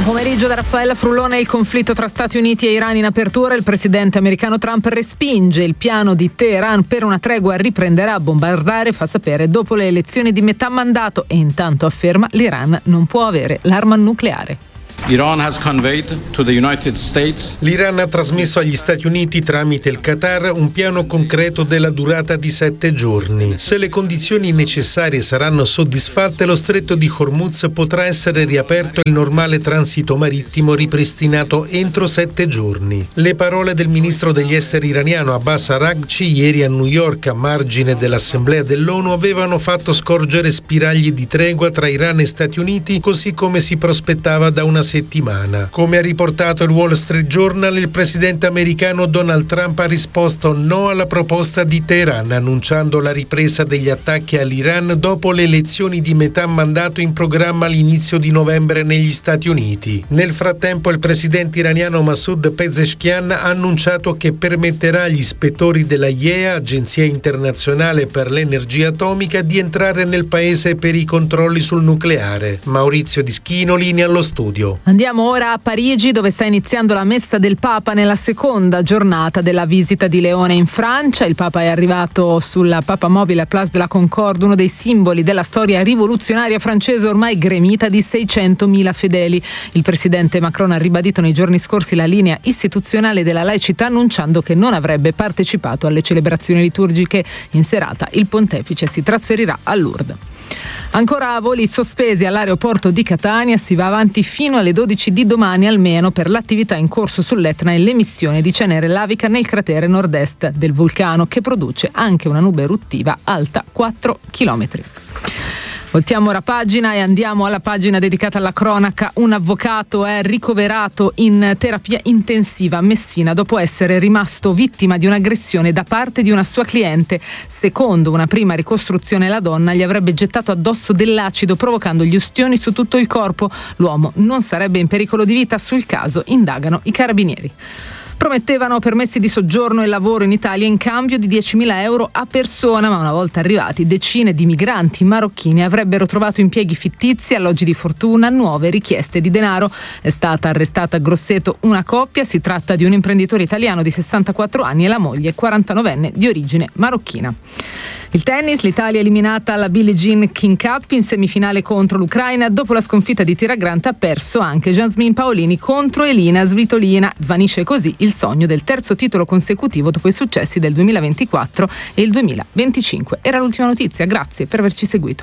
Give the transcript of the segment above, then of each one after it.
Pomeriggio da Raffaella Frullone. Il conflitto tra Stati Uniti e Iran in apertura. Il presidente americano Trump respinge il piano di Teheran per una tregua, riprenderà a bombardare, fa sapere dopo le elezioni di metà mandato, e intanto afferma l'Iran non può avere l'arma nucleare. L'Iran ha trasmesso agli Stati Uniti tramite il Qatar un piano concreto della durata di 7 giorni. Se le condizioni necessarie saranno soddisfatte, lo stretto di Hormuz potrà essere riaperto e il normale transito marittimo ripristinato entro 7 giorni. Le parole del ministro degli esteri iraniano Abbas Araghchi ieri a New York a margine dell'Assemblea dell'ONU avevano fatto scorgere spiragli di tregua tra Iran e Stati Uniti, così come si prospettava da una settimana. Come ha riportato il Wall Street Journal, il presidente americano Donald Trump ha risposto no alla proposta di Teheran, annunciando la ripresa degli attacchi all'Iran dopo le elezioni di metà mandato in programma all'inizio di novembre negli Stati Uniti. Nel frattempo il presidente iraniano Masoud Pezeshkian ha annunciato che permetterà agli ispettori della IAEA, Agenzia Internazionale per l'Energia Atomica, di entrare nel paese per i controlli sul nucleare. Maurizio Dischino, linea allo studio. Andiamo ora a Parigi, dove sta iniziando la messa del Papa nella seconda giornata della visita di Leone in Francia. Il Papa è arrivato sulla Papamobile a Place de la Concorde, uno dei simboli della storia rivoluzionaria francese, ormai gremita di 600.000 fedeli. Il presidente Macron ha ribadito nei giorni scorsi la linea istituzionale della laicità, annunciando che non avrebbe partecipato alle celebrazioni liturgiche. In serata il pontefice si trasferirà a Lourdes. Ancora voli sospesi all'aeroporto di Catania, si va avanti fino alle 12 di domani almeno per l'attività in corso sull'Etna e l'emissione di cenere lavica nel cratere nord-est del vulcano, che produce anche una nube eruttiva alta 4 chilometri. Voltiamo ora pagina e andiamo alla pagina dedicata alla cronaca. Un avvocato è ricoverato in terapia intensiva a Messina dopo essere rimasto vittima di un'aggressione da parte di una sua cliente. Secondo una prima ricostruzione, la donna gli avrebbe gettato addosso dell'acido, provocandogli ustioni su tutto il corpo. L'uomo non sarebbe in pericolo di vita. Sul caso indagano i carabinieri. Promettevano permessi di soggiorno e lavoro in Italia in cambio di 10.000 euro a persona, ma una volta arrivati decine di migranti marocchini avrebbero trovato impieghi fittizi, alloggi di fortuna, nuove richieste di denaro. È stata arrestata a Grosseto una coppia, si tratta di un imprenditore italiano di 64 anni e la moglie 49enne di origine marocchina. Il tennis, l'Italia eliminata alla Billie Jean King Cup in semifinale contro l'Ucraina. Dopo la sconfitta di Tiragrant ha perso anche Jasmine Paolini contro Elina Svitolina. Svanisce così il sogno del terzo titolo consecutivo dopo i successi del 2024 e il 2025. Era l'ultima notizia, grazie per averci seguito.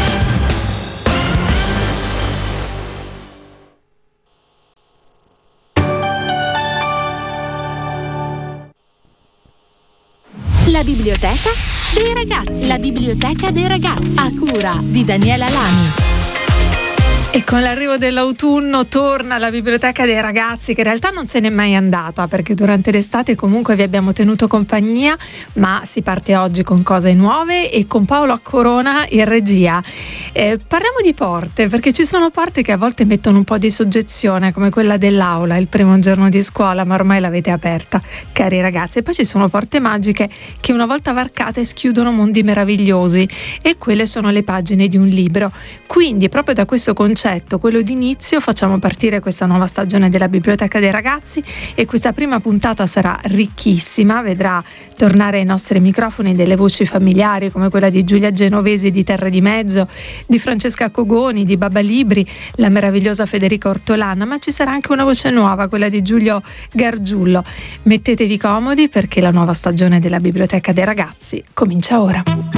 La biblioteca dei ragazzi. La biblioteca dei ragazzi, a cura di Daniela Lani. E con l'arrivo dell'autunno torna la biblioteca dei ragazzi, che in realtà non se n'è mai andata, perché durante l'estate comunque vi abbiamo tenuto compagnia, ma si parte oggi con cose nuove e con Paolo Accorona in regia. Parliamo di porte, perché ci sono porte che a volte mettono un po' di soggezione, come quella dell'aula, il primo giorno di scuola, ma ormai l'avete aperta, cari ragazzi. E poi ci sono porte magiche che una volta varcate schiudono mondi meravigliosi, e quelle sono le pagine di un libro. Quindi proprio da questo concetto, quello d'inizio, facciamo partire questa nuova stagione della Biblioteca dei Ragazzi, e questa prima puntata sarà ricchissima, vedrà tornare ai nostri microfoni delle voci familiari come quella di Giulia Genovesi di Terre di Mezzo, di Francesca Cogoni, di Baba Libri, la meravigliosa Federica Ortolana, ma ci sarà anche una voce nuova, quella di Giulio Gargiullo. Mettetevi comodi, perché la nuova stagione della Biblioteca dei Ragazzi comincia ora.